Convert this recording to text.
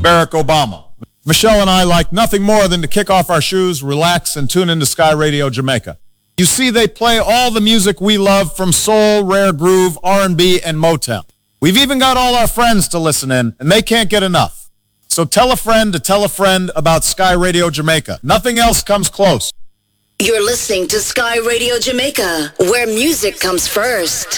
Barack Obama. Michelle and I like nothing more than to kick off our shoes, relax, and tune into Sky Radio Jamaica. You see, they play all the music we love from soul, rare groove, R&B, and Motown. We've even got all our friends to listen in, and they can't get enough. So tell a friend to tell a friend about Sky Radio Jamaica. Nothing else comes close. You're listening to Sky Radio Jamaica, where music comes first.